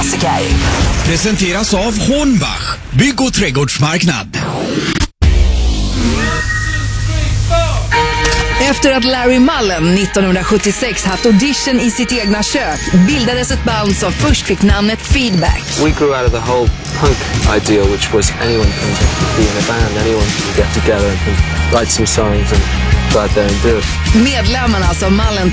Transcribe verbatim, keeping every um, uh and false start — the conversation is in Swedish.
klassiker. Presenteras av Hornbach, bygg- och trädgårdsmarknad. Efter att Larry Mullen nittonhundrasjuttiosex haft audition i sitt egna kök bildades ett band som först fick namnet Feedback. We grew out of the whole punk idea, which was anyone can be in a band, anyone can get together and write some songs and go out there and do it. Medlemmarna som Mullen